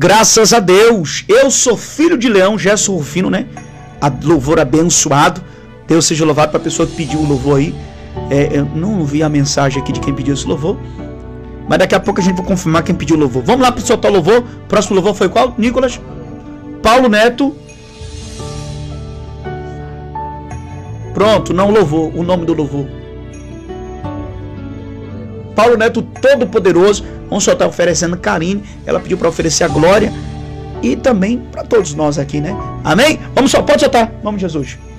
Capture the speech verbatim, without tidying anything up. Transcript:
Graças a Deus. Eu sou filho de Leão, Gerson Rufino, né? A louvor abençoado. Deus seja louvado para a pessoa que pediu o louvor aí. É, eu não vi a mensagem aqui de quem pediu esse louvor. Mas daqui a pouco a gente vai confirmar quem pediu o louvor. Vamos lá para soltar o louvor. Próximo louvor foi qual, Nicolas? Paulo Neto. Pronto, não louvor. O nome do louvor. Paulo Neto Todo-Poderoso. Vamos soltar oferecendo Karine. Ela pediu para oferecer a glória. E também para todos nós aqui, né? Amém? Vamos só, pode soltar. Vamos, Jesus.